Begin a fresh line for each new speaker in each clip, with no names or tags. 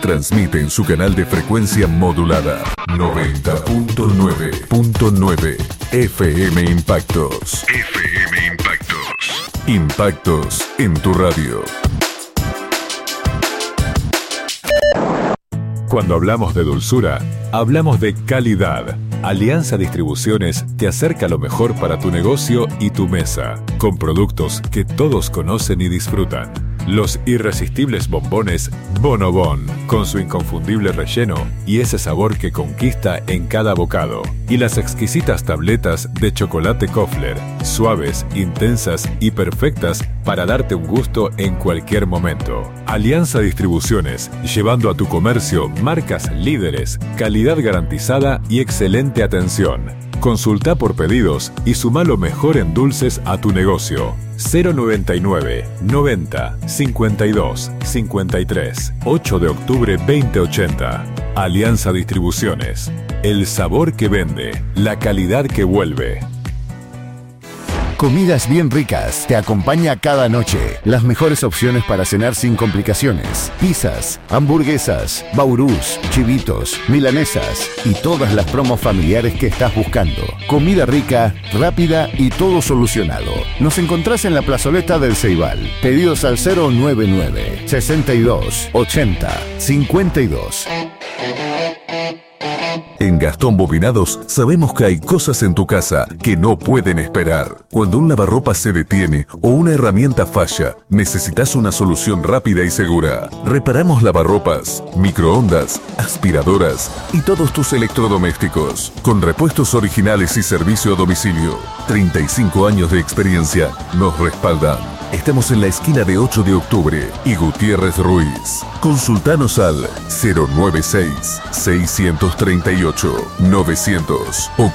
Transmite en su canal de frecuencia modulada 90.9.9 FM Impactos. FM Impactos. Impactos en tu radio. Cuando hablamos de dulzura, hablamos de calidad. Alianza Distribuciones te acerca lo mejor para tu negocio y tu mesa, con productos que todos conocen y disfrutan. Los irresistibles bombones Bonobón, con su inconfundible relleno y ese sabor que conquista en cada bocado. Y las exquisitas tabletas de chocolate Kofler, suaves, intensas y perfectas para darte un gusto en cualquier momento. Alianza Distribuciones, llevando a tu comercio marcas líderes, calidad garantizada y excelente atención. Consulta por pedidos y suma lo mejor en dulces a tu negocio. 099 90 52 53 8 de octubre 2080. Alianza Distribuciones. El sabor que vende, la calidad que vuelve.
Comidas Bien Ricas te acompaña cada noche. Las mejores opciones para cenar sin complicaciones. Pizzas, hamburguesas, baurús, chivitos, milanesas y todas las promos familiares que estás buscando. Comida rica, rápida y todo solucionado. Nos encontrás en la plazoleta del Ceibal. Pedidos al 099 62 80 52.
En Gastón Bobinados sabemos que hay cosas en tu casa que no pueden esperar. Cuando un lavarropas se detiene o una herramienta falla, necesitas una solución rápida y segura. Reparamos lavarropas, microondas, aspiradoras y todos tus electrodomésticos. Con repuestos originales y servicio a domicilio. 35 años de experiencia nos respaldan. Estamos en la esquina de 8 de octubre y Gutiérrez Ruiz. Consultanos al 096-638-900 o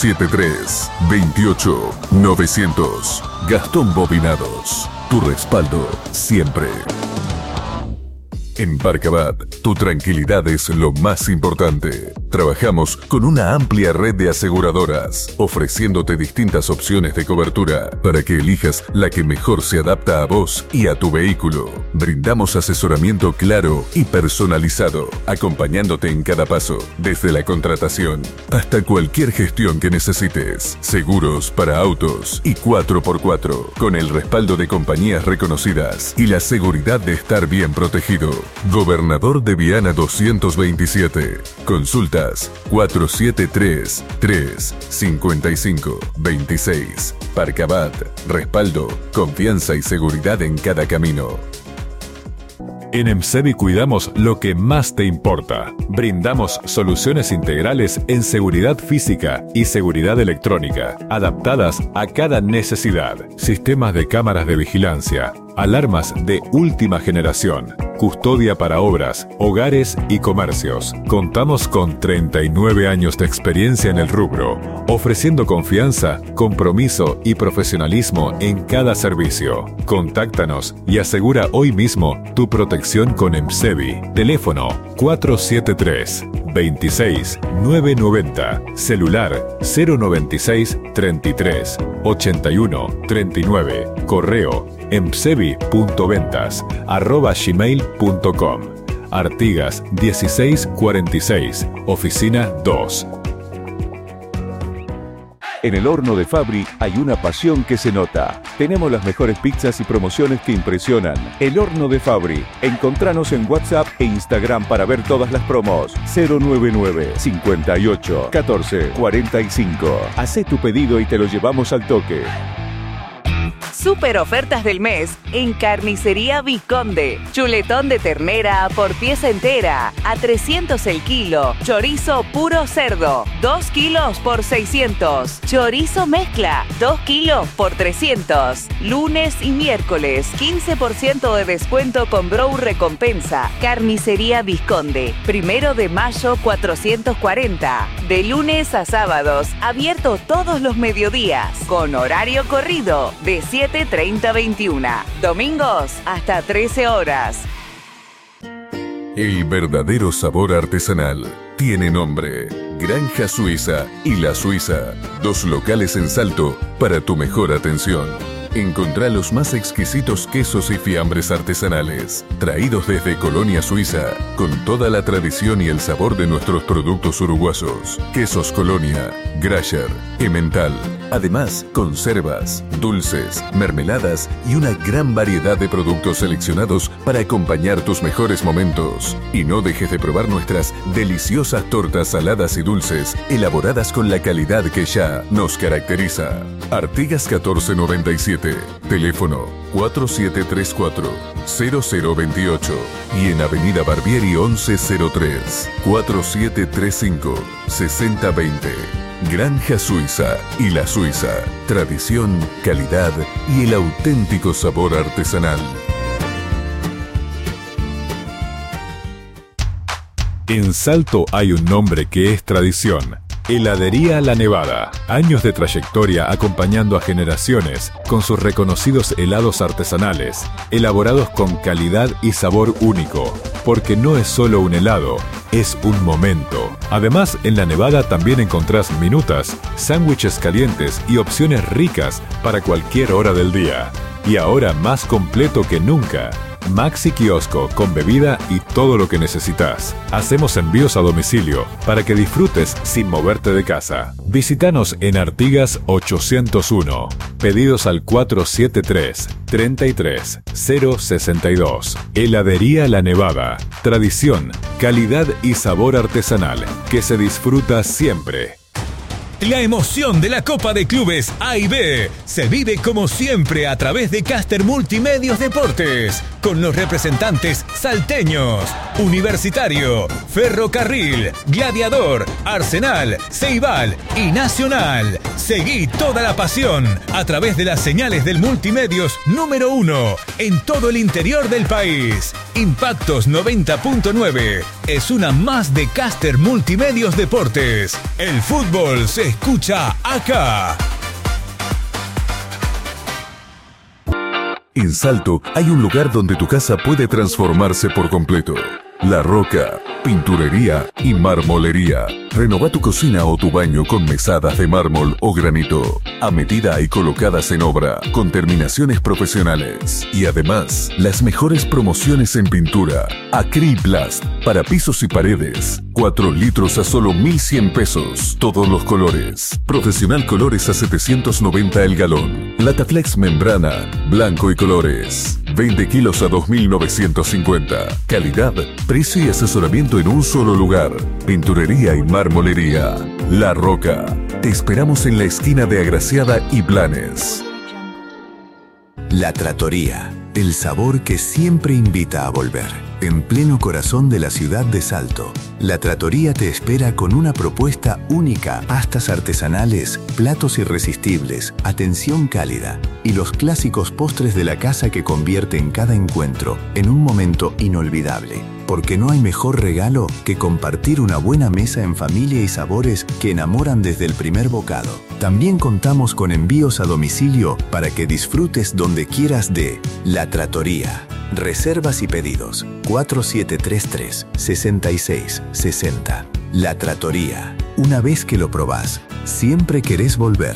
473-28-900. Gastón Bobinados, tu respaldo siempre. En Parcabat, tu tranquilidad es lo más importante. Trabajamos con una amplia red de aseguradoras, ofreciéndote distintas opciones de cobertura para que elijas la que mejor se adapta a vos y a tu vehículo. Brindamos asesoramiento claro y personalizado, acompañándote en cada paso, desde la contratación hasta cualquier gestión que necesites. Seguros para autos y 4x4, con el respaldo de compañías reconocidas y la seguridad de estar bien protegido. Gobernador de Viana 227. Consultas 473-355-26. Parcabat. Respaldo, confianza y seguridad en cada camino. En EMSEBI cuidamos lo que más te importa. Brindamos soluciones integrales en seguridad física y seguridad electrónica, adaptadas a cada necesidad. Sistemas de cámaras de vigilancia, alarmas de última generación, custodia para obras, hogares y comercios. Contamos con 39 años de experiencia en el rubro, ofreciendo confianza, compromiso y profesionalismo en cada servicio. Contáctanos y asegura hoy mismo tu protección con EMSEBI. Teléfono 473-26-990. Celular 096 33 81 39. Correo emsebi.ventas@gmail.com. Artigas 1646, Oficina 2.
En el horno de Fabri hay una pasión que se nota. Tenemos las mejores pizzas y promociones que impresionan. El horno de Fabri. Encontranos en WhatsApp e Instagram para ver todas las promos. 099 58 14 45. Hacé tu pedido y te lo llevamos al toque.
Super ofertas del mes en Carnicería Visconde. Chuletón de ternera por pieza entera a 300 el kilo. Chorizo puro cerdo, 2 kilos por 600. Chorizo mezcla, 2 kilos por 300. Lunes y miércoles, 15% de descuento con Brow Recompensa. Carnicería Visconde. 1 de mayo 440. De lunes a sábados, abierto todos los mediodías. Con horario corrido de 7:30 a 21. Domingos hasta 13 horas.
El verdadero sabor artesanal tiene nombre. Granja Suiza y La Suiza. 2 locales en Salto para tu mejor atención. Encontrá los más exquisitos quesos y fiambres artesanales, traídos desde Colonia Suiza, con toda la tradición y el sabor de nuestros productos uruguayos. Quesos Colonia, Grasher, Emmental. Además, conservas, dulces, mermeladas y una gran variedad de productos seleccionados para acompañar tus mejores momentos. Y no dejes de probar nuestras deliciosas tortas saladas y dulces, elaboradas con la calidad que ya nos caracteriza. Artigas 1497, teléfono 4734-0028 y en Avenida Barbieri 1103, 4735-6020. Granja Suiza y La Suiza. Tradición, calidad y el auténtico sabor artesanal. En Salto hay un nombre que es tradición. Heladería La Nevada. Años de trayectoria acompañando a generaciones con sus reconocidos helados artesanales, elaborados con calidad y sabor único. Porque no es solo un helado, es un momento. Además, en La Nevada también encontrás minutas, sándwiches calientes y opciones ricas para cualquier hora del día. Y ahora más completo que nunca. Maxi Kiosco con bebida y todo lo que necesitas. Hacemos envíos a domicilio para que disfrutes sin moverte de casa. Visítanos en Artigas 801. Pedidos al 473-33-062. Heladería La Nevada. Tradición, calidad y sabor artesanal que se disfruta siempre.
La emoción de la Copa de Clubes A y B se vive como siempre a través de Caster Multimedios Deportes, con los representantes salteños, Universitario, Ferrocarril, Gladiador, Arsenal, Ceibal y Nacional. Seguí toda la pasión a través de las señales del Multimedios número 1 en todo el interior del país. Impactos 90.9 es una más de Caster Multimedios Deportes. El fútbol se escucha acá.
En Salto hay un lugar donde tu casa puede transformarse por completo. La Roca, pinturería y marmolería. Renova tu cocina o tu baño con mesadas de mármol o granito, a medida y colocadas en obra, con terminaciones profesionales. Y además, las mejores promociones en pintura. Acryplast, para pisos y paredes. 4 litros a solo 1.100 pesos. Todos los colores. Profesional Colores a 790 el galón. Lataflex Membrana, blanco y colores. 20 kilos a 2.950. Calidad, precio y asesoramiento en un solo lugar. Pinturería y marmolería. La Roca. Te esperamos en la esquina de Agraciada y Blanes.
La Trattoria. El sabor que siempre invita a volver. En pleno corazón de la ciudad de Salto, La Trattoria te espera con una propuesta única: pastas artesanales, platos irresistibles, atención cálida y los clásicos postres de la casa que convierten cada encuentro en un momento inolvidable. Porque no hay mejor regalo que compartir una buena mesa en familia y sabores que enamoran desde el primer bocado. También contamos con envíos a domicilio para que disfrutes donde quieras de La Trattoria. Reservas y pedidos 4733-6660. La Trattoria. Una vez que lo probás, siempre querés volver.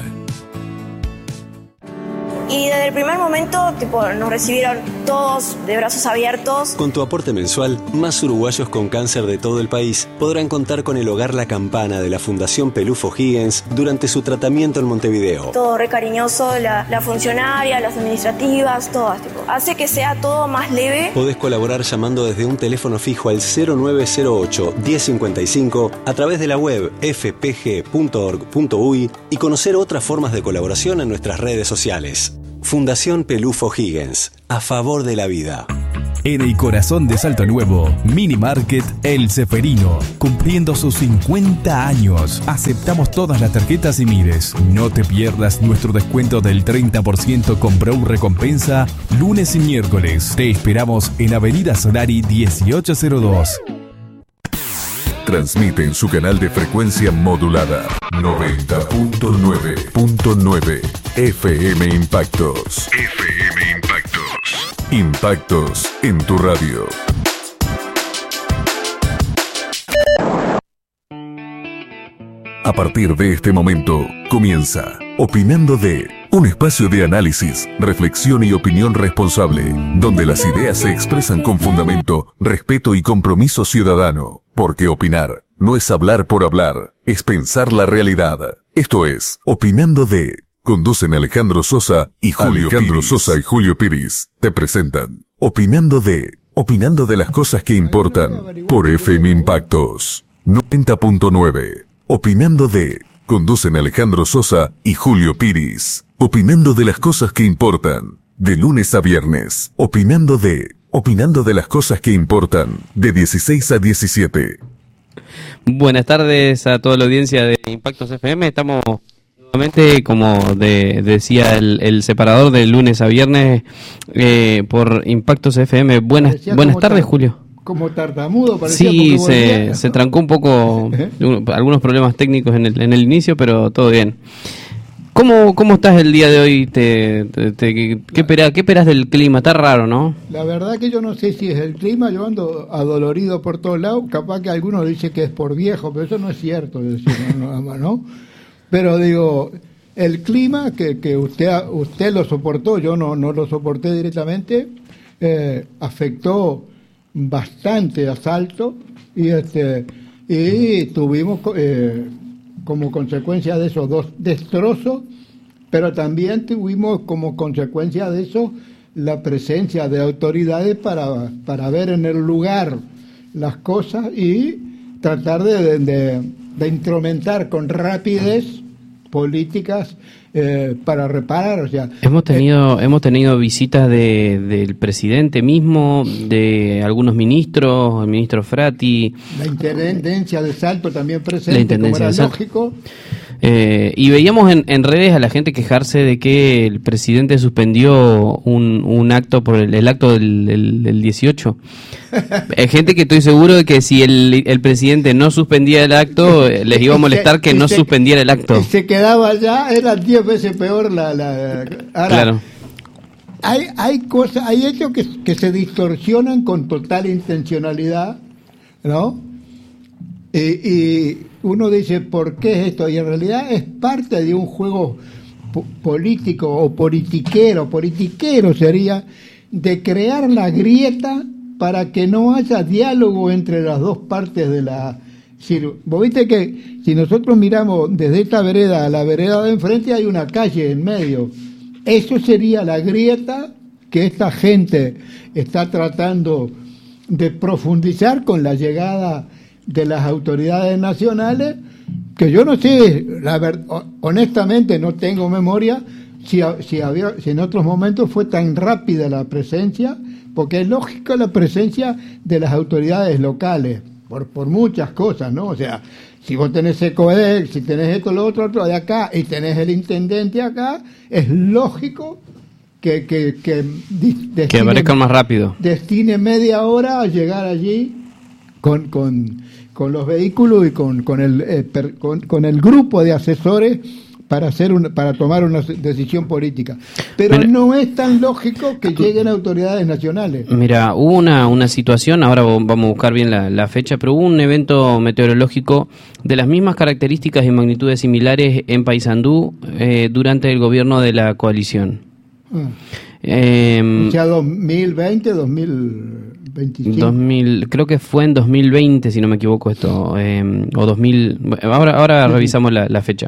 Y desde el primer momento, nos recibieron todos de brazos abiertos.
Con tu aporte mensual, más uruguayos con cáncer de todo el país podrán contar con el Hogar La Campana de la Fundación Pelufo Higgins durante su tratamiento en Montevideo.
Todo re cariñoso, la funcionaria, las administrativas, todas. Hace que sea todo más leve.
Podés colaborar llamando desde un teléfono fijo al 0908-1055 a través de la web fpg.org.uy y conocer otras formas de colaboración en nuestras redes sociales. Fundación Pelufo Higgins, a favor de la vida.
En el corazón de Salto Nuevo, Mini Market El Ceferino, cumpliendo sus 50 años. Aceptamos todas las tarjetas y Mires. No te pierdas nuestro descuento del 30% con Brow Recompensa, lunes y miércoles. Te esperamos en Avenida Solari 1802.
Transmite en su canal de frecuencia modulada 90.9.9 FM Impactos. FM Impactos. Impactos en tu radio. A partir de este momento comienza Opinando de Un espacio de análisis, reflexión y opinión responsable, donde las ideas se expresan con fundamento, respeto y compromiso ciudadano. Porque opinar no es hablar por hablar, es pensar la realidad. Esto es Opinando de... Conducen Alejandro Sosa y Julio Piris. Te presentan Opinando de las cosas que importan por FM Impactos 90.9. Opinando de... Conducen Alejandro Sosa y Julio Piris. Opinando de las cosas que importan. De lunes a viernes. Opinando de las cosas que importan. De 16 a 17.
Buenas tardes a toda la audiencia de Impactos FM. Estamos nuevamente, como decía el separador, de lunes a viernes por Impactos FM. Buenas tardes, Julio.
Como tartamudo parecía.
Sí, se trancó un poco, algunos problemas técnicos en el inicio, pero todo bien. ¿Cómo estás el día de hoy? ¿Qué esperás del clima? Está raro, ¿no?
La verdad que yo no sé si es el clima, yo ando adolorido por todos lados, capaz que algunos dicen que es por viejo, pero eso no es cierto, ¿no? Pero digo, el clima que usted lo soportó, yo no lo soporté directamente, afectó bastante a Salto y tuvimos como consecuencia de esos dos destrozos, pero también tuvimos como consecuencia de eso la presencia de autoridades para ver en el lugar las cosas y tratar de instrumentar con rapidez políticas para reparar. O sea,
hemos tenido visitas del presidente mismo, de algunos ministros, el ministro Frati,
la intendencia de Salto también presente, como era lógico.
Y veíamos en redes a la gente quejarse de que el presidente suspendió un acto por el acto del 18. Hay gente que estoy seguro de que si el presidente no suspendía el acto, les iba a molestar que no suspendiera el acto.
Se quedaba allá, era 10 veces peor ahora,
claro.
Hay cosas, hay hechos que se distorsionan con total intencionalidad, ¿no? Y uno dice, ¿por qué es esto? Y en realidad es parte de un juego político o politiquero sería, de crear la grieta para que no haya diálogo entre las dos partes de la... Vos viste que si nosotros miramos desde esta vereda a la vereda de enfrente hay una calle en medio. Eso sería la grieta que esta gente está tratando de profundizar con la llegada de las autoridades nacionales, que yo no sé, honestamente no tengo memoria si en otros momentos fue tan rápida la presencia, porque es lógica la presencia de las autoridades locales, por muchas cosas, ¿no? O sea, si vos tenés ECOEDEC, si tenés esto, lo otro de acá, y tenés el intendente acá, es lógico que
aparezcan más rápido.
Destine media hora a llegar allí con los vehículos y con el grupo de asesores para tomar una decisión política. Pero no es tan lógico que lleguen autoridades nacionales.
Mira, hubo una situación, ahora vamos a buscar bien la fecha, pero hubo un evento meteorológico de las mismas características y magnitudes similares en Paysandú durante el gobierno de la coalición.
O sea, 2020, 2025.
Creo que fue en 2020, si no me equivoco esto, o 2000. Ahora revisamos la fecha.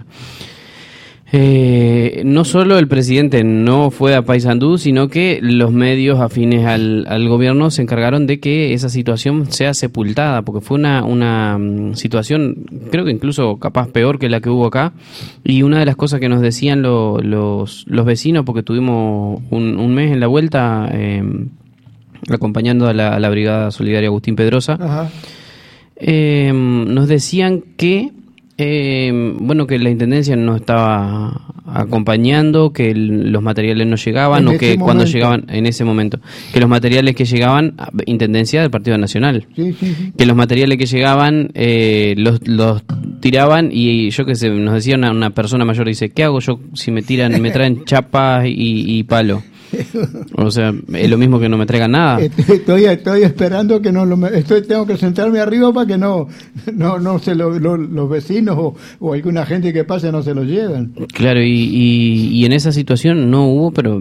No solo el presidente no fue a Paysandú, sino que los medios afines al gobierno se encargaron de que esa situación sea sepultada, porque fue una situación, creo que incluso capaz peor que la que hubo acá. Y una de las cosas que nos decían los vecinos, porque tuvimos un mes en la vuelta acompañando a la Brigada Solidaria Agustín Pedrosa, nos decían que que la intendencia no estaba acompañando, que los materiales no llegaban, o que cuando llegaban en ese momento, que los materiales que llegaban, intendencia del Partido Nacional, sí. Que los materiales que llegaban los tiraban, y yo nos decía una persona mayor, dice, ¿qué hago yo si me traen chapas y palo? O sea, es lo mismo que no me traigan nada.
Estoy esperando que tengo que sentarme arriba para que no se los vecinos o alguna gente que pase no se los lleven.
Claro, y en esa situación no hubo, pero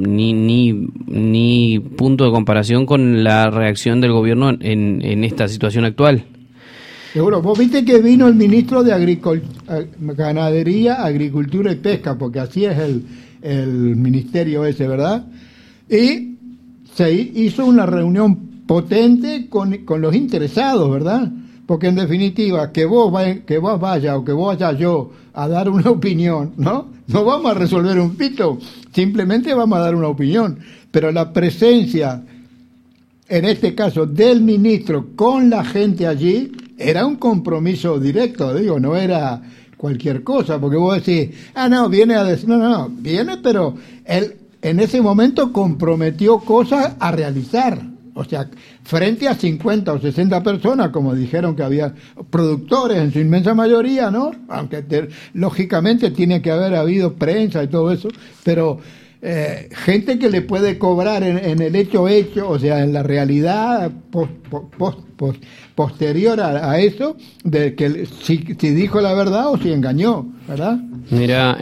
ni punto de comparación con la reacción del gobierno en esta situación actual.
Seguro, vos viste que vino el ministro de Ganadería, Agricultura y Pesca, porque así es el ministerio ese, ¿verdad? Y se hizo una reunión potente con los interesados, ¿verdad? Porque en definitiva, que vos vayas o que vaya yo a dar una opinión, ¿no? No vamos a resolver un pito, simplemente vamos a dar una opinión. Pero la presencia, en este caso, del ministro con la gente allí, era un compromiso directo, digo, no era cualquier cosa, porque vos decís, no, viene a decir, no, viene, pero él en ese momento comprometió cosas a realizar, o sea, frente a 50 o 60 personas, como dijeron que había productores en su inmensa mayoría, ¿no? Aunque lógicamente tiene que haber habido prensa y todo eso, pero gente que le puede cobrar en el hecho, o sea, en la realidad posterior a eso, de que si dijo la verdad o si engañó, ¿verdad?
Mira,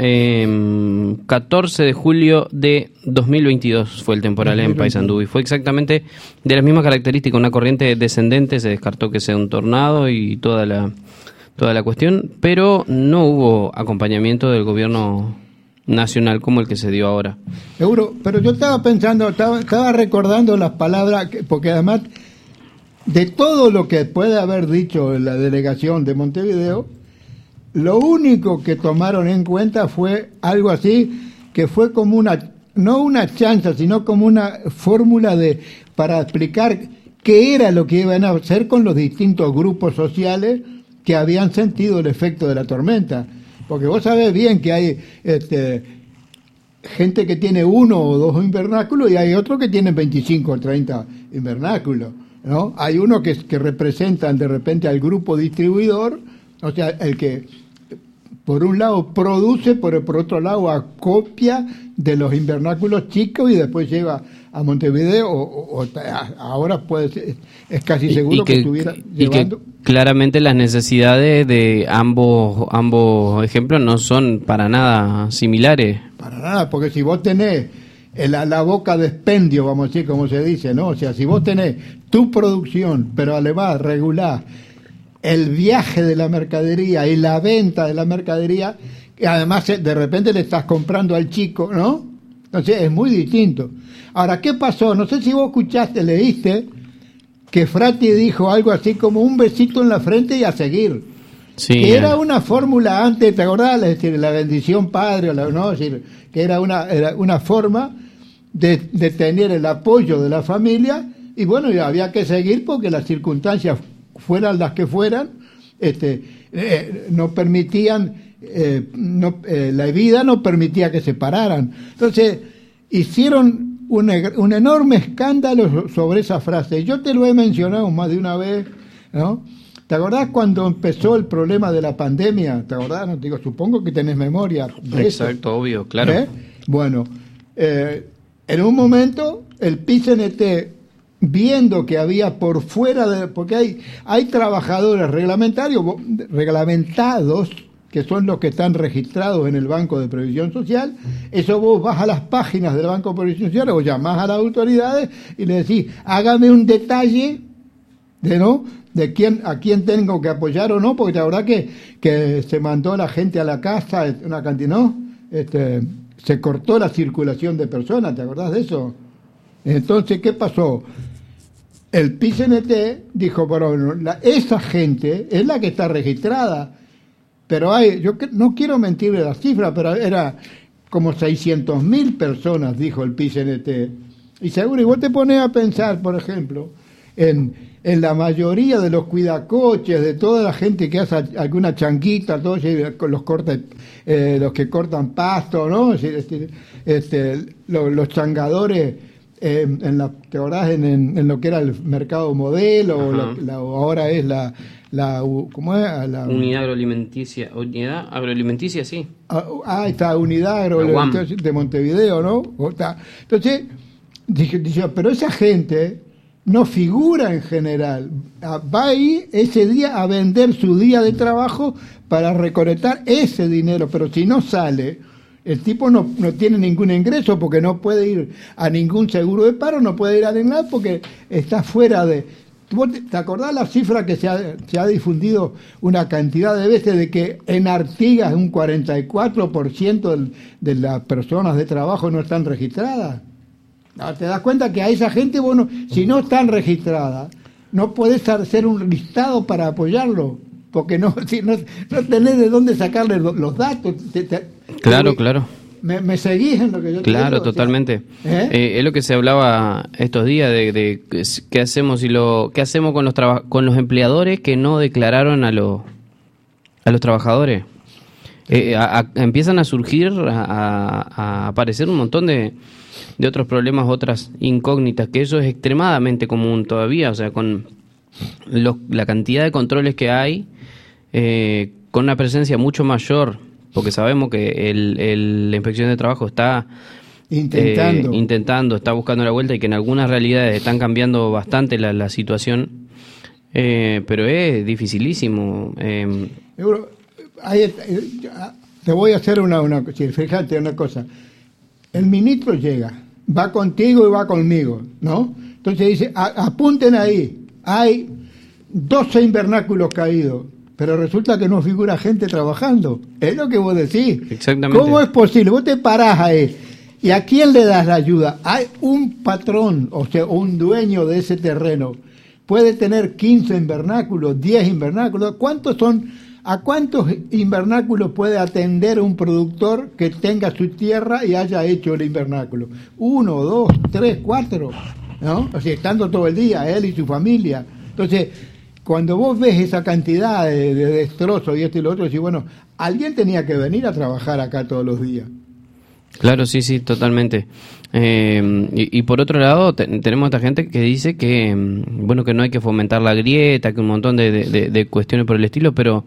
14 de julio de 2022 fue el temporal en Paysandú y fue exactamente de las mismas características, una corriente descendente, se descartó que sea un tornado y toda la cuestión, pero no hubo acompañamiento del gobierno nacional como el que se dio ahora.
Seguro, pero yo estaba pensando, estaba recordando las palabras, porque además de todo lo que puede haber dicho la delegación de Montevideo, lo único que tomaron en cuenta fue algo así, que fue como no una chanza, sino como una fórmula para explicar qué era lo que iban a hacer con los distintos grupos sociales que habían sentido el efecto de la tormenta. Porque vos sabés bien que hay gente que tiene 1 o 2 invernáculos y hay otros que tienen 25 o 30 invernáculos, ¿no? Hay unos que representan de repente al grupo distribuidor, o sea, el que por un lado produce, por otro lado acopia de los invernáculos chicos y después lleva a Montevideo o ahora puede ser, es casi seguro que estuviera llevando.
Que claramente las necesidades de ambos ejemplos no son para nada similares.
Para nada, porque si vos tenés la boca de expendio, vamos a decir, como se dice, ¿no? O sea, si vos tenés tu producción, pero además regulás el viaje de la mercadería y la venta de la mercadería, y además de repente le estás comprando al chico, ¿no? Entonces es muy distinto. Ahora, ¿qué pasó? No sé si vos leíste que Frati dijo algo así como un besito en la frente y a seguir. Sí, que era una fórmula antes, ¿te acordás? Es decir, la bendición padre, ¿no? Es decir, que era una forma de tener el apoyo de la familia y bueno, había que seguir porque las circunstancias fueran las que fueran, no permitían, la vida no permitía que se pararan. Entonces, hicieron un enorme escándalo sobre esa frase. Yo te lo he mencionado más de una vez, ¿no? ¿Te acordás cuando empezó el problema de la pandemia? ¿Te acordás? No, digo, supongo que tenés memoria de
Exacto, eso. Obvio, claro.
Bueno, en un momento el PICNT, viendo que había por fuera porque hay trabajadores reglamentados, que son los que están registrados en el Banco de Previsión Social, eso vos vas a las páginas del Banco de Previsión Social o llamás a las autoridades y le decís, hágame un detalle de a quién tengo que apoyar o no, porque la verdad que se mandó la gente a la casa, una cantidad, ¿no? Se cortó la circulación de personas, ¿te acordás de eso? Entonces, ¿qué pasó? El PICNT dijo, bueno, esa gente es la que está registrada, pero yo no quiero mentirle la cifra, pero era como 600.000 personas, dijo el PICNT. Y seguro, y vos te pones a pensar, por ejemplo, en la mayoría de los cuidacoches, de toda la gente que hace alguna changuita, todos los que cortan pasto, ¿no? Los changadores, ¿te acordás en lo que era el mercado modelo? O ahora es ¿cómo es?
Unidad agroalimenticia, sí.
Está Unidad Agroalimenticia de Montevideo, ¿no? Entonces, Dice, pero esa gente no figura en general. Va ahí ese día a vender su día de trabajo para recolectar ese dinero, pero si no sale, el tipo no tiene ningún ingreso porque no puede ir a ningún seguro de paro, no puede ir a nada porque está fuera de... ¿Vos te acordás la cifra que se ha difundido una cantidad de veces de que en Artigas un 44% de las personas de trabajo no están registradas? No, te das cuenta que a esa gente, bueno, si no están registradas, no podés hacer un listado para apoyarlo, porque no tenés de dónde sacarle los datos.
Claro.
¿Me seguís en lo que yo te digo?
Claro, totalmente. Es lo que se hablaba estos días de qué hacemos qué hacemos con los empleadores que no declararon a los trabajadores. Empiezan a surgir, a aparecer un montón de otros problemas, otras incógnitas, que eso es extremadamente común todavía, o sea, con la cantidad de controles que hay, con una presencia mucho mayor, porque sabemos que la inspección de trabajo está intentando, está buscando la vuelta, y que en algunas realidades están cambiando bastante la situación, pero es dificilísimo.
Te voy a hacer fíjate una cosa. El ministro llega, va contigo y va conmigo, ¿no? Entonces dice, apunten ahí, hay 12 invernáculos caídos, pero resulta que no figura gente trabajando. Es lo que vos decís.
Exactamente.
¿Cómo es posible? Vos te parás ahí, ¿y a quién le das la ayuda? Hay un patrón, o sea, un dueño de ese terreno. Puede tener 15 invernáculos, 10 invernáculos. ¿A cuántos invernáculos puede atender un productor que tenga su tierra y haya hecho el invernáculo? 1, 2, 3, 4, ¿no? O sea, estando todo el día, él y su familia. Entonces, cuando vos ves esa cantidad de destrozos y esto y lo otro, decís, bueno, alguien tenía que venir a trabajar acá todos los días.
Claro, sí, totalmente. Y por otro lado, tenemos a esta gente que dice que, bueno, que no hay que fomentar la grieta, que un montón de cuestiones por el estilo, pero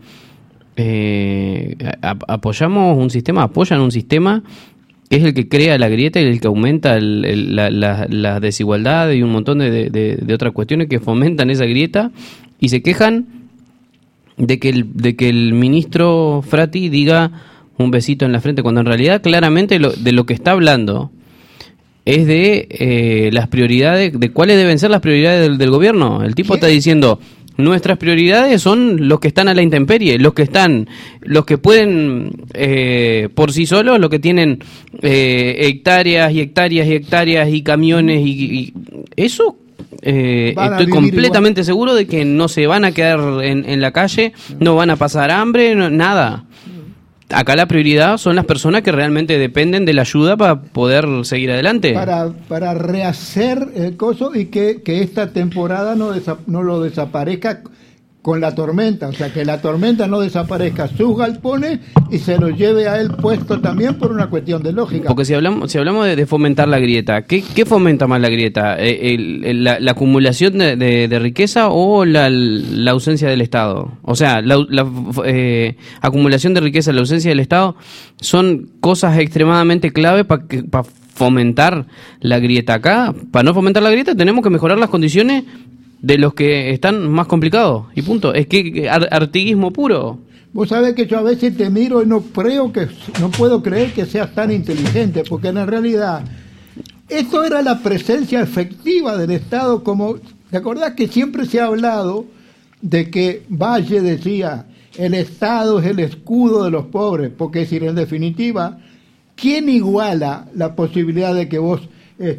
apoyan un sistema que es el que crea la grieta y el que aumenta la desigualdad y un montón de otras cuestiones que fomentan esa grieta, y se quejan de que el ministro Frati diga un besito en la frente, cuando en realidad claramente de lo que está hablando es de las prioridades, de cuáles deben ser las prioridades del gobierno. El tipo está diciendo, nuestras prioridades son los que están a la intemperie, los que pueden por sí solos, los que tienen hectáreas y hectáreas y hectáreas y camiones y eso. Estoy completamente seguro de que no se van a quedar en la calle, no van a pasar hambre, nada. Acá la prioridad son las personas que realmente dependen de la ayuda para poder seguir adelante.
Para rehacer el coso y que esta temporada no lo desaparezca con la tormenta, o sea, que la tormenta no desaparezca sus galpones y se los lleve a él puesto también por una cuestión de lógica.
Porque si hablamos de fomentar la grieta, ¿qué fomenta más la grieta? ¿La acumulación de riqueza o la ausencia del Estado? O sea, la acumulación de riqueza, la ausencia del Estado son cosas extremadamente clave para fomentar la grieta. Acá, para no fomentar la grieta, tenemos que mejorar las condiciones de los que están más complicados, y punto. Es que artiguismo puro.
Vos sabés que yo a veces te miro y no puedo creer que seas tan inteligente, porque en la realidad esto era la presencia efectiva del Estado. Como ¿te acordás que siempre se ha hablado de que Valle decía el Estado es el escudo de los pobres? Porque es decir, en definitiva, ¿quién iguala la posibilidad de que vos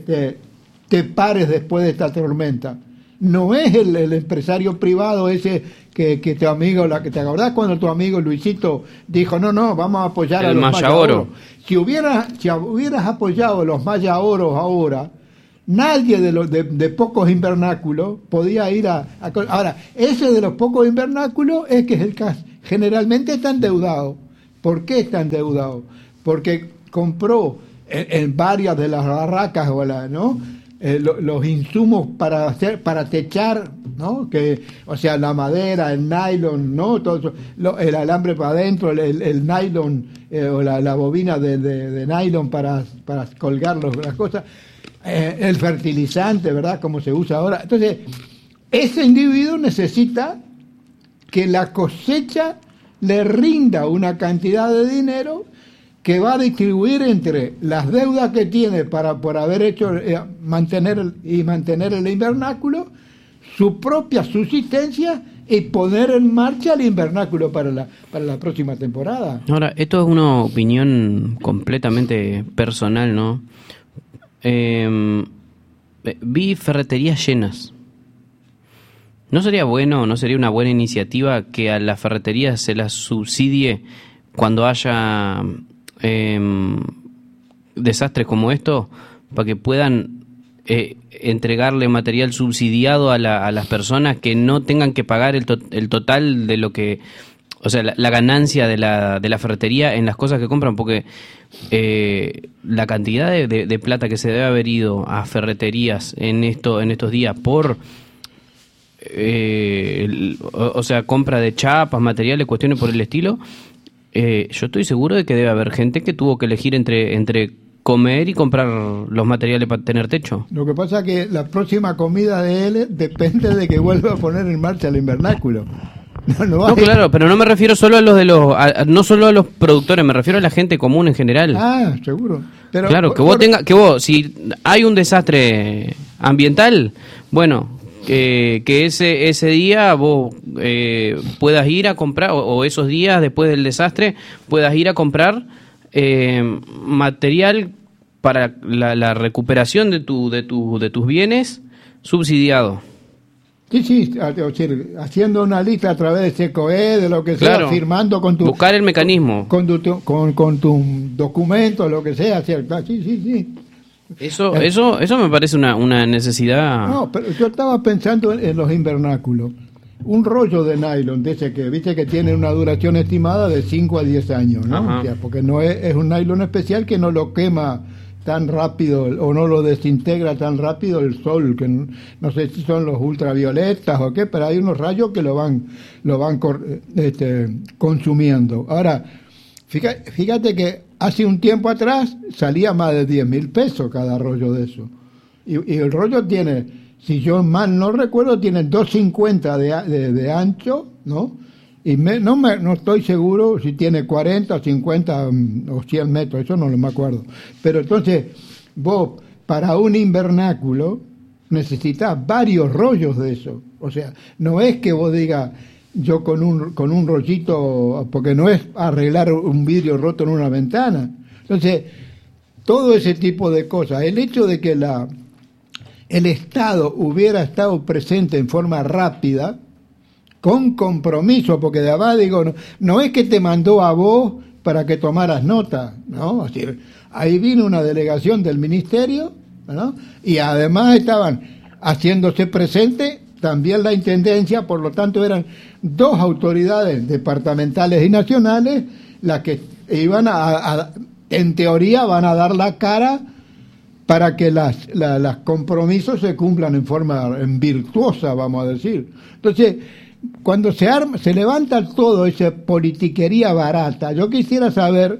te pares después de esta tormenta? No es el empresario privado ese que tu amigo, ¿te acordás cuando tu amigo Luisito dijo no, vamos a apoyar a los Maya Oro? Si hubieras apoyado a los Maya Oro ahora, nadie de pocos invernáculos podía ir ahora, ese de los pocos invernáculos es que es el caso. Generalmente está endeudado. ¿Por qué está endeudado? Porque compró en varias de las barracas, ¿no? Los insumos para techar, ¿no? O sea, la madera, el nylon, ¿no? Todo eso, el alambre para adentro, el nylon o la bobina de nylon para colgar las cosas. el fertilizante, ¿verdad? Como se usa ahora. Entonces, ese individuo necesita que la cosecha le rinda una cantidad de dinero que va a distribuir entre las deudas que tiene por haber hecho mantener el invernáculo, su propia subsistencia y poner en marcha el invernáculo para la próxima temporada.
Ahora, esto es una opinión completamente personal, ¿no? Vi ferreterías llenas. ¿No sería una buena iniciativa que a las ferreterías se las subsidie cuando haya desastres como esto, para que puedan entregarle material subsidiado a las personas, que no tengan que pagar el total de lo que, o sea, la ganancia de la ferretería en las cosas que compran? Porque la cantidad de plata que se debe haber ido a ferreterías en estos días por o sea, compra de chapas, materiales, cuestiones por el estilo, yo estoy seguro de que debe haber gente que tuvo que elegir entre comer y comprar los materiales para tener techo.
Lo que pasa es que la próxima comida de él depende de que vuelva a poner en marcha el invernáculo.
No, claro, pero no me refiero solo a no solo a los productores, me refiero a la gente común en general.
Ah, seguro. Pero
claro, que vos, si hay un desastre ambiental, bueno, que ese día vos puedas ir a comprar, o esos días después del desastre puedas ir a comprar material para la recuperación de tus bienes subsidiado.
Sí, haciendo una lista a través de SECOE, de lo que sea, claro, firmando con tu...
Buscar el mecanismo.
Con tu documento, lo que sea, ¿cierto? Sí.
Eso me parece una necesidad.
No, pero yo estaba pensando en los invernáculos. Un rollo de nylon, de ese que viste que tiene una duración estimada de 5 a 10 años, ¿no? O sea, porque no es un nylon especial que no lo quema tan rápido o no lo desintegra tan rápido el sol, que no sé si son los ultravioletas o qué, pero hay unos rayos que lo van consumiendo. Ahora, fíjate que hace un tiempo atrás salía más de 10.000 pesos cada rollo de eso. Y el rollo tiene, si yo mal no recuerdo, tiene 2,50 de ancho, ¿no? Y no estoy seguro si tiene 40, 50 o 100 metros, eso no me acuerdo. Pero entonces, vos, para un invernáculo, necesitas varios rollos de eso. O sea, no es que vos digas, yo con un rollito, porque no es arreglar un vidrio roto en una ventana. Entonces, todo ese tipo de cosas, el hecho de que el Estado hubiera estado presente en forma rápida, con compromiso, porque de abajo digo, no es que te mandó a vos para que tomaras nota, ¿no? Así, ahí vino una delegación del ministerio, ¿no? Y además estaban haciéndose presente también la intendencia, por lo tanto eran dos autoridades departamentales y nacionales las que iban en teoría van a dar la cara para que las compromisos se cumplan en virtuosa, vamos a decir. Entonces, cuando se levanta todo esa politiquería barata, yo quisiera saber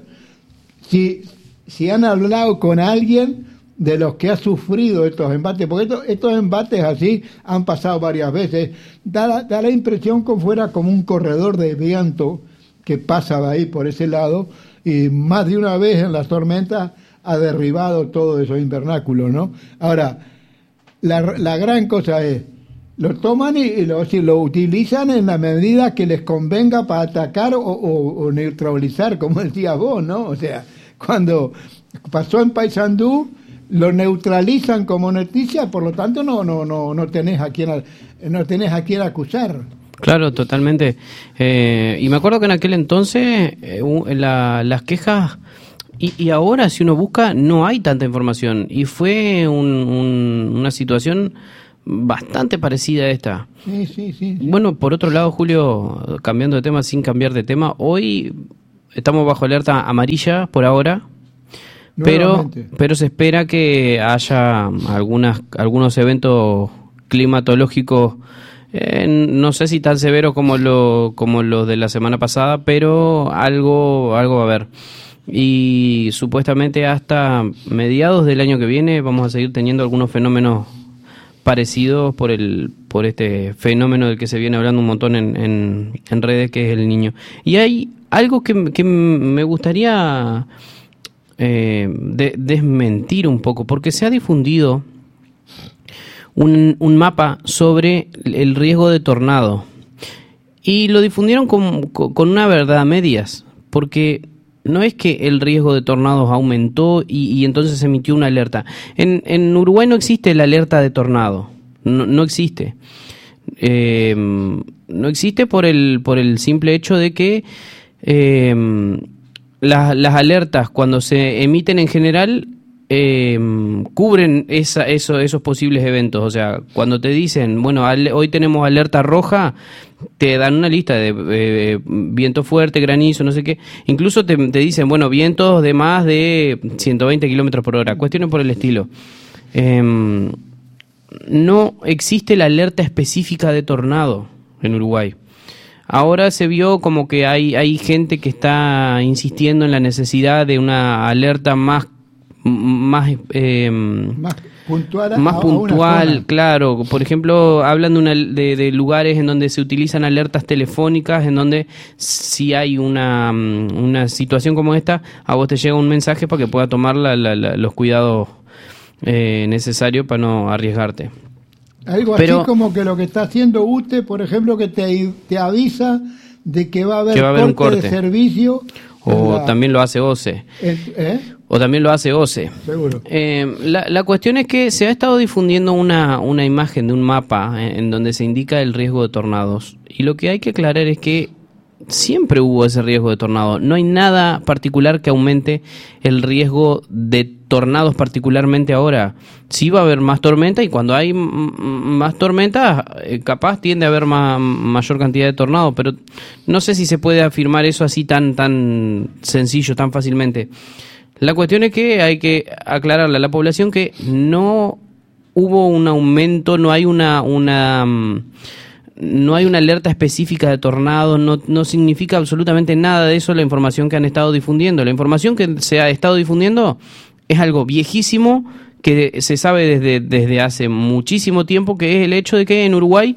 si han hablado con alguien de los que ha sufrido estos embates, porque estos embates así han pasado varias veces. Da la impresión como fuera como un corredor de viento que pasaba ahí por ese lado, y más de una vez en las tormentas ha derribado todos esos invernáculos, ¿no? Ahora, la gran cosa es, lo toman y lo utilizan en la medida que les convenga para atacar o neutralizar, como decías vos, ¿no? O sea, cuando pasó en Paysandú, lo neutralizan como noticia, por lo tanto no tenés a quién acusar.
Claro, totalmente. Y me acuerdo que en aquel entonces las quejas, y ahora si uno busca no hay tanta información, y fue una situación bastante parecida a esta.
Sí.
Bueno, por otro lado, Julio, cambiando de tema sin cambiar de tema, hoy estamos bajo alerta amarilla por ahora, pero se espera que haya algunos eventos climatológicos, no sé si tan severos como los de la semana pasada, pero algo va a haber. y supuestamente hasta mediados del año que viene vamos a seguir teniendo algunos fenómenos parecidos por este fenómeno del que se viene hablando un montón en redes, que es el Niño. Y hay algo que me gustaría desmentir un poco, porque se ha difundido un mapa sobre el riesgo de tornado y lo difundieron con una verdad a medias, porque no es que el riesgo de tornados aumentó y entonces se emitió una alerta. En Uruguay no existe la alerta de tornado, no existe. No existe por el simple hecho de que las alertas, cuando se emiten en general, cubren esos posibles eventos. O sea, cuando te dicen, bueno, hoy tenemos alerta roja, te dan una lista de viento fuerte, granizo, no sé qué. Incluso te dicen, bueno, vientos de más de 120 kilómetros por hora, cuestiones por el estilo. No existe la alerta específica de tornado en Uruguay. Ahora se vio como que hay gente que está insistiendo en la necesidad de una alerta más puntual, claro. Por ejemplo, hablan de lugares en donde se utilizan alertas telefónicas, en donde si hay una situación como esta, a vos te llega un mensaje para que pueda tomar los cuidados necesarios para no arriesgarte.
Algo así como que lo que está haciendo UTE, por ejemplo, que te avisa de que va a haber un corte de servicio.
O también lo hace OCE. O también lo hace OCE.
Seguro.
La cuestión es que se ha estado difundiendo una imagen de un mapa en donde se indica el riesgo de tornados. Y lo que hay que aclarar es que siempre hubo ese riesgo de tornado. No hay nada particular que aumente el riesgo de tornados, particularmente ahora. Sí va a haber más tormenta, y cuando hay más tormentas, capaz tiende a haber mayor cantidad de tornados, pero no sé si se puede afirmar eso así tan sencillo, tan fácilmente. La cuestión es que hay que aclararle a la población que no hubo un aumento, no hay una alerta específica de tornado, no significa absolutamente nada de eso la información que han estado difundiendo. La información que se ha estado difundiendo es algo viejísimo, que se sabe desde hace muchísimo tiempo, que es el hecho de que en Uruguay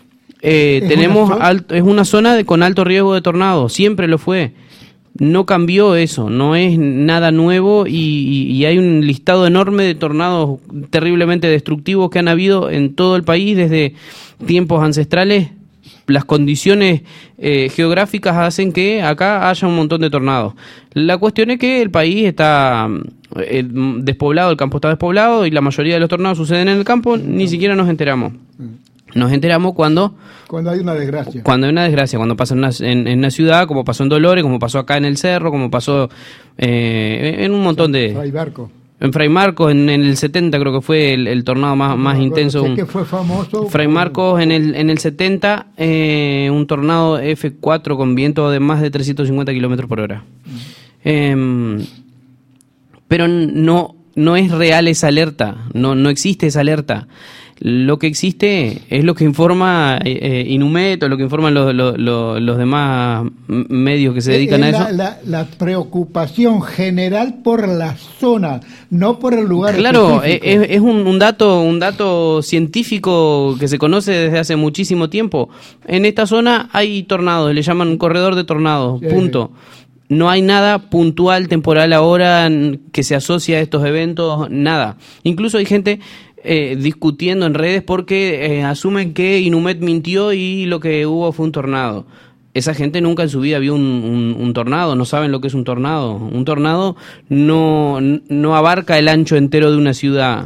es una zona con alto riesgo de tornado, siempre lo fue. No cambió eso, no es nada nuevo, y hay un listado enorme de tornados terriblemente destructivos que han habido en todo el país desde tiempos ancestrales. Las condiciones geográficas hacen que acá haya un montón de tornados. La cuestión es que el país está despoblado, el campo está despoblado, y la mayoría de los tornados suceden en el campo, ni siquiera nos enteramos. Nos enteramos cuando
hay una desgracia.
Cuando hay una desgracia, cuando pasa en una ciudad, como pasó en Dolores, como pasó acá en el Cerro, como pasó en un montón de...
Fray Marcos.
En Fray Marcos, en el 70 creo que fue el tornado más intenso.
Sé que fue famoso.
Fray Marcos en el 70, un tornado F4 con viento de más de 350 kilómetros por hora. Pero no es real esa alerta, no existe esa alerta. Lo que existe es lo que informa Inumet, o lo que informan los demás medios que se dedican a eso.
La preocupación general por la zona, no por el lugar.
Claro, es un dato científico que se conoce desde hace muchísimo tiempo. En esta zona hay tornados, le llaman un corredor de tornados, punto. No hay nada puntual, temporal ahora que se asocie a estos eventos, nada. Incluso hay gente discutiendo en redes porque asumen que Inumet mintió y lo que hubo fue un tornado. Esa gente nunca en su vida vio un tornado, no saben lo que es un tornado. Un tornado no abarca el ancho entero de una ciudad.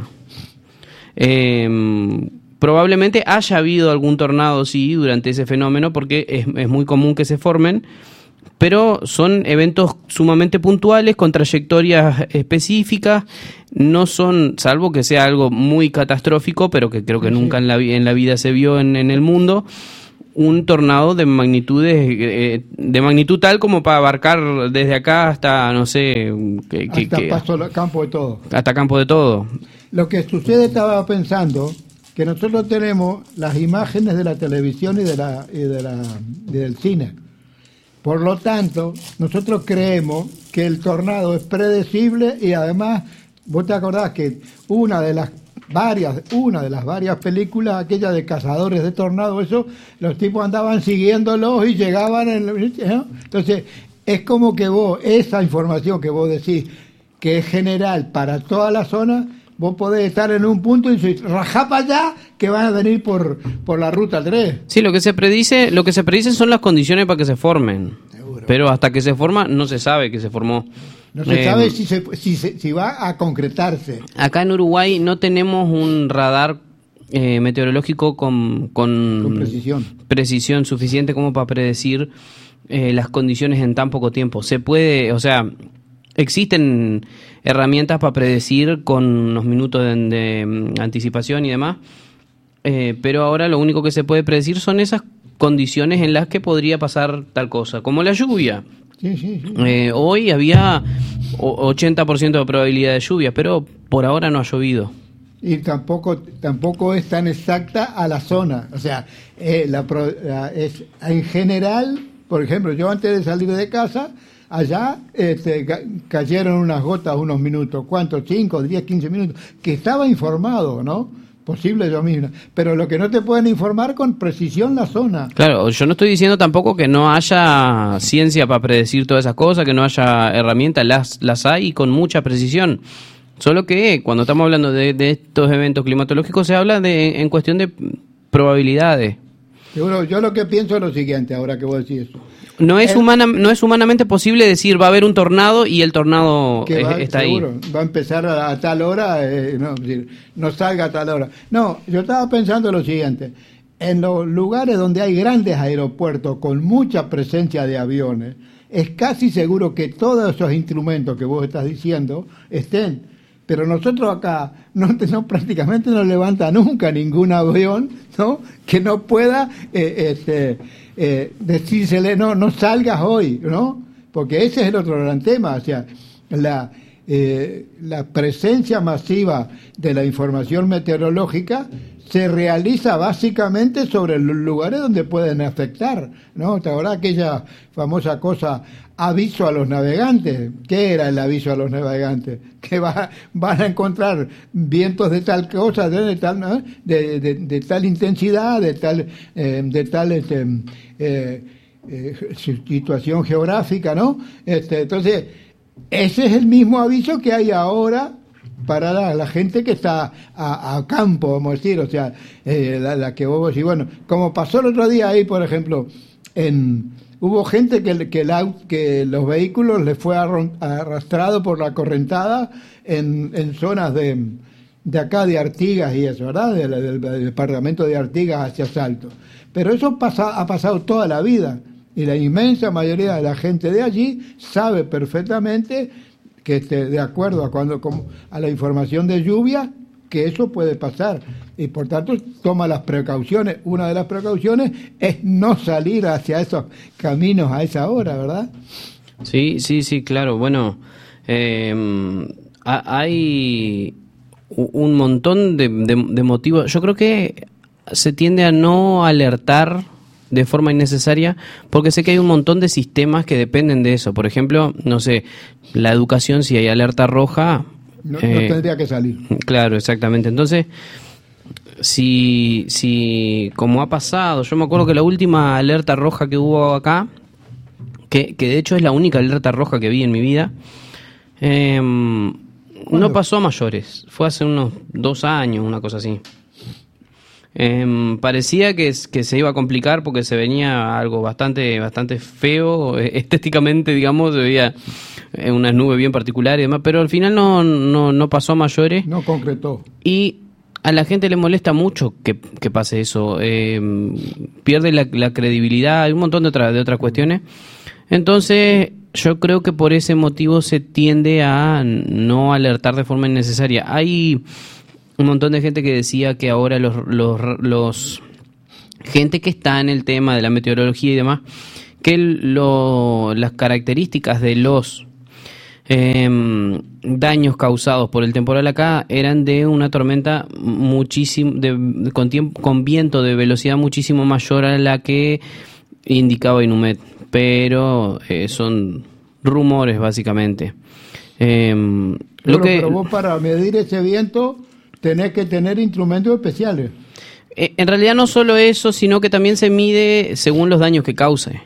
Probablemente haya habido algún tornado, sí, durante ese fenómeno, porque es muy común que se formen, pero son eventos sumamente puntuales, con trayectorias específicas. No son, salvo que sea algo muy catastrófico, pero que creo que nunca en la vida se vio en el mundo, un tornado de magnitudes de magnitud tal como para abarcar desde acá hasta, no sé,
Campo de Todo.
Hasta Campo de Todo.
Lo que sucede, estaba pensando, que nosotros tenemos las imágenes de la televisión y del cine. Por lo tanto, nosotros creemos que el tornado es predecible y además, vos te acordás que una de las varias películas, aquella de cazadores de tornados, eso, los tipos andaban siguiéndolos y llegaban Entonces, es como que vos, esa información que vos decís, que es general para toda la zona, vos podés estar en un punto y decir, rajá para allá, que van a venir por la ruta 3.
Sí, lo que se predice son las condiciones para que se formen. Seguro. Pero hasta que se forma, no se sabe que se formó.
No se sabe si va a concretarse.
Acá en Uruguay no tenemos un radar meteorológico con precisión suficiente como para predecir las condiciones en tan poco tiempo. Se puede, existen herramientas para predecir con unos minutos de anticipación y demás, pero ahora lo único que se puede predecir son esas condiciones en las que podría pasar tal cosa, como la lluvia.
Sí.
Hoy había 80% de probabilidad de lluvia, pero por ahora no ha llovido.
Y tampoco es tan exacta a la zona. O sea, es en general, por ejemplo, yo antes de salir de casa, allá cayeron unas gotas unos minutos. ¿Cuántos? 5, 10, 15 minutos. Que estaba informado, ¿no? Posible yo misma, pero lo que no te pueden informar con precisión la zona.
Claro, yo no estoy diciendo tampoco que no haya ciencia para predecir todas esas cosas, que no haya herramientas, las hay y con mucha precisión. Solo que cuando estamos hablando de estos eventos climatológicos se habla en cuestión de probabilidades.
Seguro, yo lo que pienso es lo siguiente, ahora que vos decís eso.
No es humanamente posible decir va a haber un tornado y el tornado está
seguro,
ahí.
Va a empezar a tal hora, no salga a tal hora. No, yo estaba pensando lo siguiente. En los lugares donde hay grandes aeropuertos con mucha presencia de aviones, es casi seguro que todos esos instrumentos que vos estás diciendo estén. Pero nosotros acá prácticamente no levanta nunca ningún avión, ¿no? Que no pueda decírsele, no salgas hoy, ¿no? Porque ese es el otro gran tema, o sea, la presencia masiva de la información meteorológica se realiza básicamente sobre los lugares donde pueden afectar, ¿no? ¿Te acordás aquella famosa cosa, aviso a los navegantes? ¿Qué era el aviso a los navegantes? Que van a encontrar vientos de tal cosa, de tal intensidad, de tal situación geográfica, ¿no? Entonces, ese es el mismo aviso que hay ahora para la gente que está a campo, vamos a decir, o sea, la que vos decís, bueno, como pasó el otro día ahí, por ejemplo, hubo gente que los vehículos les fue arrastrado por la correntada en zonas de acá de Artigas y eso, ¿verdad? Del departamento de Artigas hacia Salto. Pero eso ha pasado toda la vida y la inmensa mayoría de la gente de allí sabe perfectamente que de acuerdo a la información de lluvia, que eso puede pasar y por tanto toma las precauciones. Una de las precauciones es no salir hacia esos caminos a esa hora, ¿verdad?
Sí, claro. Bueno, hay un montón de motivos. Yo creo que se tiende a no alertar de forma innecesaria, porque sé que hay un montón de sistemas que dependen de eso. Por ejemplo, no sé, la educación, si hay alerta roja...
No tendría que salir.
Claro, exactamente. Entonces, si como ha pasado, yo me acuerdo que la última alerta roja que hubo acá, que de hecho es la única alerta roja que vi en mi vida, no pasó a mayores. Fue hace unos 2 años, una cosa así. Parecía que se iba a complicar porque se venía algo bastante feo estéticamente, digamos, se veía unas nubes bien particulares y demás, pero al final no pasó a mayores.
No concretó.
Y a la gente le molesta mucho que pase eso, pierde la credibilidad, hay un montón de otras cuestiones. Entonces yo creo que por ese motivo se tiende a no alertar de forma innecesaria. Hay un montón de gente que decía que ahora los gente que está en el tema de la meteorología y demás, que las características de los daños causados por el temporal acá eran de una tormenta con viento de velocidad muchísimo mayor a la que indicaba Inumet, pero son rumores básicamente.
Pero vos para medir ese viento tenés que tener instrumentos especiales.
En realidad no solo eso, sino que también se mide según los daños que cause.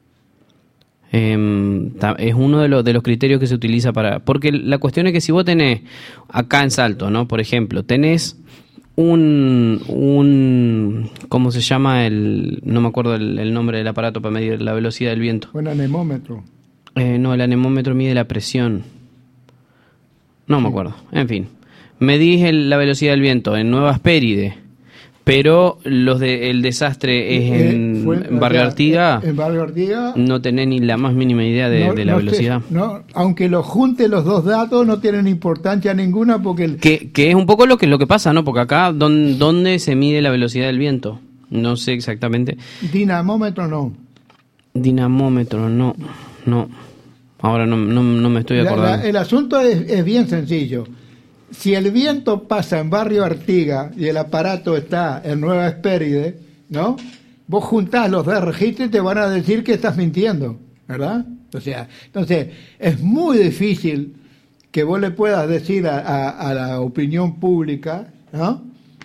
Es uno de los criterios que se utiliza porque la cuestión es que si vos tenés acá en Salto, ¿no? Por ejemplo, tenés un ¿cómo se llama? No me acuerdo el nombre del aparato para medir la velocidad del viento.
Un anemómetro.
No, el anemómetro mide la presión. No me acuerdo. En fin, medís la velocidad del viento en Nueva Hespéride. Pero el desastre es en Barrio Artigas.
En Barrio Artigas.
No tenés ni la más mínima idea de la velocidad.
Aunque los junte los dos datos, no tienen importancia ninguna porque...
Que es un poco lo que pasa, ¿no? Porque acá, ¿dónde se mide la velocidad del viento? No sé exactamente.
Dinamómetro no.
Dinamómetro no. Ahora no me estoy acordando.
El asunto es bien sencillo. Si el viento pasa en Barrio Artigas y el aparato está en Nueva Hespéride, ¿no? Vos juntás los dos registros y te van a decir que estás mintiendo, ¿verdad? O sea, entonces es muy difícil que vos le puedas decir a la opinión pública, ¿no?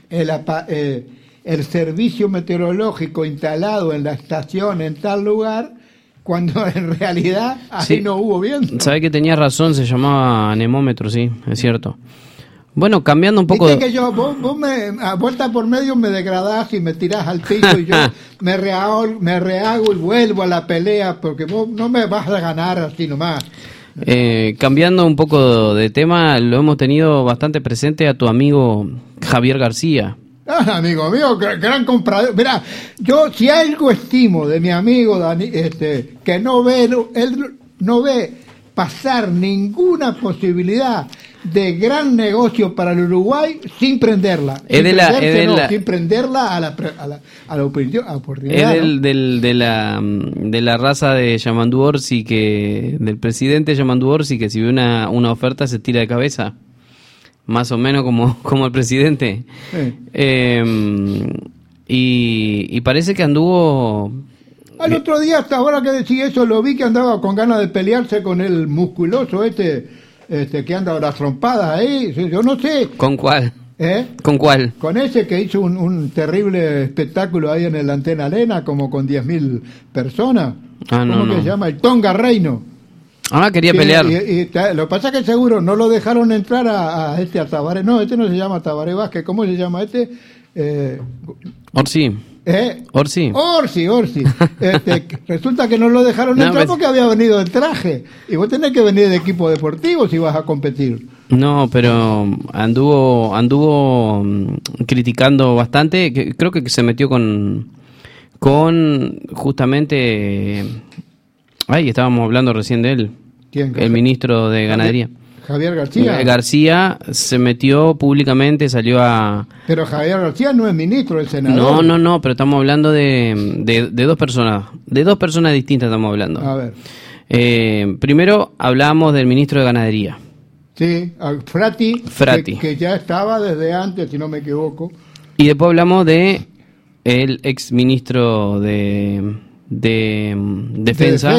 El servicio meteorológico instalado en la estación en tal lugar, cuando en realidad ahí no hubo viento.
Sabés que tenías razón, se llamaba anemómetro, sí, es cierto. Bueno, cambiando un poco...
Viste que vos a vuelta por medio me degradás y me tirás al piso y yo me rehago y vuelvo a la pelea porque vos no me vas a ganar así nomás.
Cambiando un poco de tema, lo hemos tenido bastante presente a tu amigo Javier García.
Amigo mío, gran comprador. Mirá, yo si algo estimo de mi amigo Dani, que él no ve pasar ninguna posibilidad de gran negocio para el Uruguay sin prenderla. Sin prenderla a la oportunidad.
Es de la raza de Yamandu Orsi, del presidente Yamandu Orsi, que si ve una oferta se tira de cabeza. Más o menos como el presidente. Sí. Y parece que anduvo...
Al otro día, hasta ahora que decía eso, lo vi que andaba con ganas de pelearse con el musculoso que anda a las trompadas ahí. Yo no sé.
¿Con cuál? ¿Con cuál?
Con ese que hizo un terrible espectáculo ahí en el Antena Arena, como con 10.000 personas. ¿Cómo que se llama? El Tonga Reino.
Quería pelear.
Lo que pasa es que seguro no lo dejaron entrar a Tabaré. No, no se llama Tabaré Vázquez. ¿Cómo se llama
Orsi. Orsi.
Resulta que no lo dejaron entrar porque había venido en traje. Y vos tenés que venir de equipo deportivo si vas a competir.
No, pero anduvo criticando bastante. Creo que se metió con justamente... estábamos hablando recién de él.
¿Quién?
El ministro de Ganadería.
Javier García.
García se metió públicamente, salió a...
Pero Javier García no es ministro, es senador.
No, pero estamos hablando de dos personas. De dos personas distintas estamos hablando.
A ver.
Primero hablamos del ministro de Ganadería.
Sí, Frati. Que ya estaba desde antes, si no me equivoco.
Y después hablamos de el ex ministro de Defensa.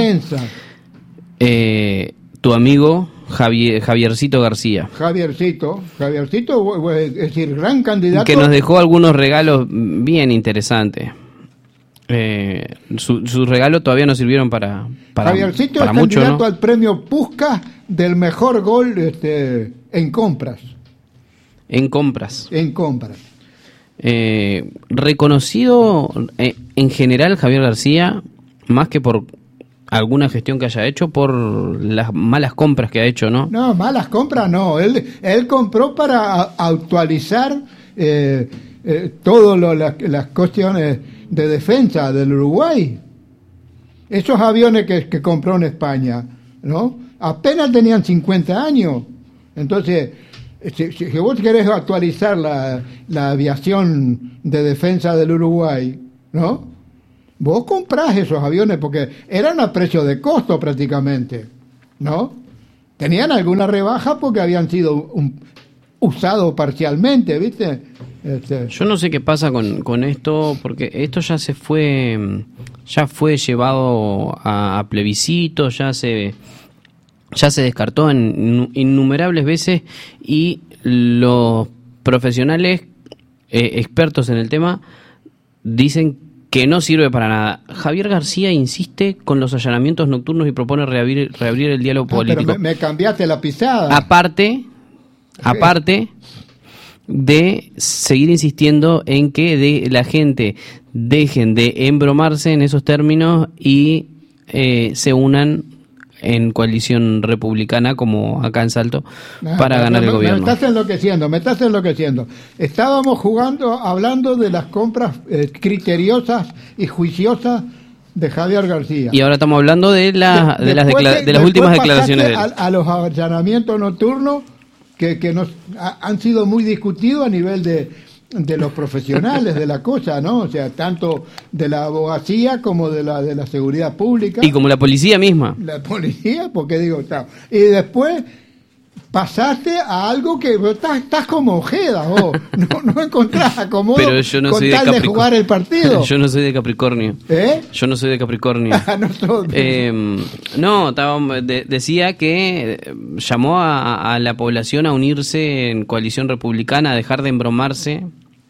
Tu amigo Javiercito García.
Javiercito, es decir, gran candidato.
Que nos dejó algunos regalos bien interesantes. Sus regalos todavía no sirvieron para
Javiercito
para
es
mucho,
candidato,
¿no?
al premio Puskás del mejor gol en compras.
En compras. Reconocido en general Javier García, más que por alguna gestión que haya hecho, por las malas compras que ha hecho, ¿no?
No, malas compras no. Él compró para actualizar todas las cuestiones de defensa del Uruguay. Esos aviones que compró en España, ¿no? Apenas tenían 50 años. Entonces, si vos querés actualizar la aviación de defensa del Uruguay, ¿no? Vos comprás esos aviones porque eran a precio de costo prácticamente, ¿no? Tenían alguna rebaja porque habían sido usados parcialmente, ¿viste?
Yo no sé qué pasa con esto, porque esto ya fue llevado a plebiscito, ya se descartó en innumerables veces, y los profesionales expertos en el tema dicen que no sirve para nada. Javier García insiste con los allanamientos nocturnos y propone reabrir el diálogo político.
Pero me cambiaste la pisada.
Aparte de seguir insistiendo en que la gente dejen de embromarse en esos términos y se unan en coalición republicana, como acá en Salto, para ganar el gobierno.
Me estás enloqueciendo. Estábamos hablando de las compras criteriosas y juiciosas de Javier García.
Y ahora estamos hablando de las últimas declaraciones de él.
A los allanamientos nocturnos que han sido muy discutidos a nivel de los profesionales de la cosa, ¿no? O sea, tanto de la abogacía como de la seguridad pública.
Y como la policía misma.
La policía, porque digo, está. Y después pasaste a algo que estás como Ojeda, vos. No encontrás acomodo.
Pero yo no
con
soy
tal de jugar el partido.
Yo no soy de Capricornio. Yo no soy de Capricornio. Decía que llamó a la población a unirse en coalición republicana, a dejar de embromarse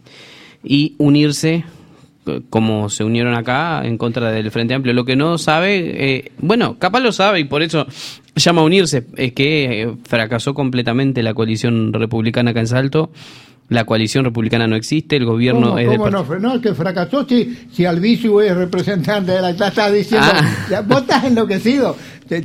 y unirse como se unieron acá en contra del Frente Amplio. Lo que no sabe, capaz lo sabe y por eso llama a unirse, es que fracasó completamente la coalición republicana acá en Salto. La coalición republicana no existe, el gobierno
no, que fracasó si Albizu es representante de la clase, está diciendo, vos estás enloquecido,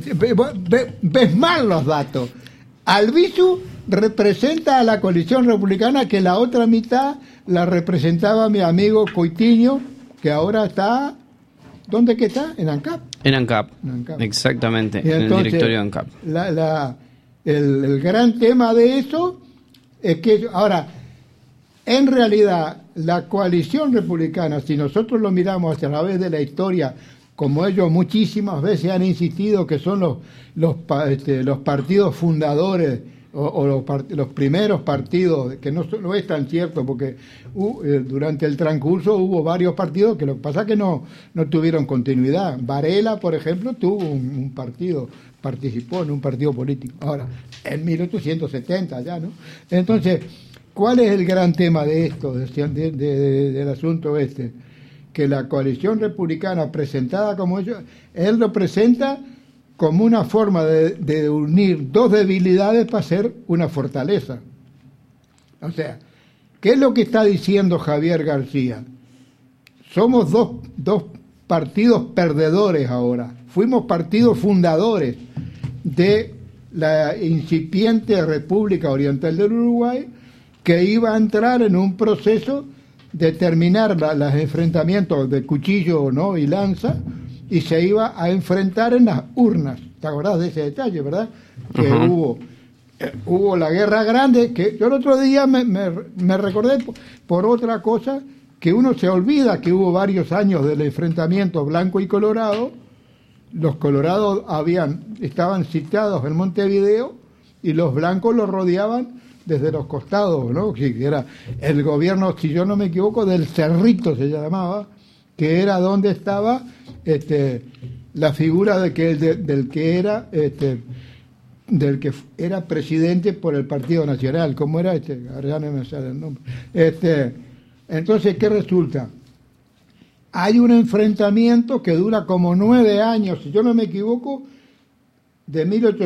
ves mal los datos. Albizu representa a la coalición republicana, que la otra mitad la representaba mi amigo Coitiño, que ahora está, ¿dónde que está? En ANCAP.
En ANCAP, exactamente, y entonces, en el directorio de ANCAP.
El gran tema de eso es que ahora, en realidad, la coalición republicana, si nosotros lo miramos a través de la historia, como ellos muchísimas veces han insistido que son los partidos fundadores o los primeros partidos, que no es tan cierto, porque durante el transcurso hubo varios partidos que lo que pasa es que no tuvieron continuidad. Varela, por ejemplo, tuvo un partido, participó en un partido político, ahora, en 1870 ya, ¿no? Entonces, ¿cuál es el gran tema de esto, del asunto este? Que la coalición republicana presentada como ellos, él lo presenta como una forma de unir dos debilidades para hacer una fortaleza. O sea, ¿qué es lo que está diciendo Javier García? Somos dos partidos perdedores ahora. Fuimos partidos fundadores de la incipiente República Oriental del Uruguay, que iba a entrar en un proceso de terminar los enfrentamientos de cuchillo, ¿no?, y lanza, y se iba a enfrentar en las urnas. ¿Te acordás de ese detalle, verdad? Que hubo la guerra grande, que yo el otro día me recordé por otra cosa, que uno se olvida que hubo varios años del enfrentamiento blanco y colorado. Los colorados estaban sitiados en Montevideo y los blancos los rodeaban desde los costados, ¿no? Que era el gobierno, si yo no me equivoco, del Cerrito se llamaba, que era donde estaba la figura del que era presidente por el Partido Nacional. ¿Cómo era ahora ya no me sale el nombre. Entonces, ¿qué resulta? Hay un enfrentamiento que dura como 9 años, si yo no me equivoco, de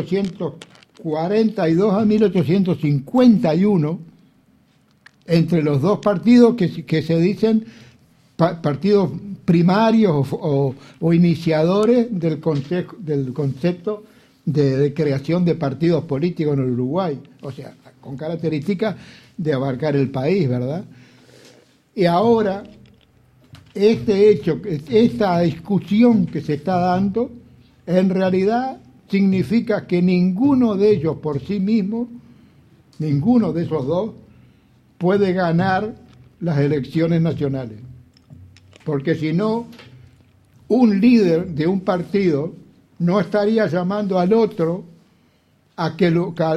1842 a 1851, entre los dos partidos que se dicen partidos primarios o iniciadores del concepto de creación de partidos políticos en el Uruguay, o sea, con características de abarcar el país, ¿verdad? Y ahora, esta discusión que se está dando, en realidad significa que ninguno de ellos por sí mismo, ninguno de esos dos, puede ganar las elecciones nacionales. Porque si no, un líder de un partido no estaría llamando al otro a que